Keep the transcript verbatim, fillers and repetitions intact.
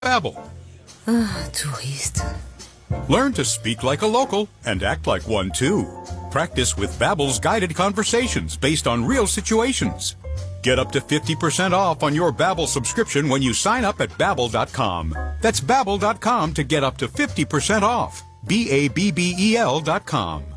Babbel. Ah, touriste. Learn to speak like a local and act like one too. Practice with Babbel's guided conversations based on real situations. Get up to fifty percent off on your Babbel subscription when you sign up at babbel dot com. That's babbel dot com to get up to fifty percent off. B A B B E L dot com.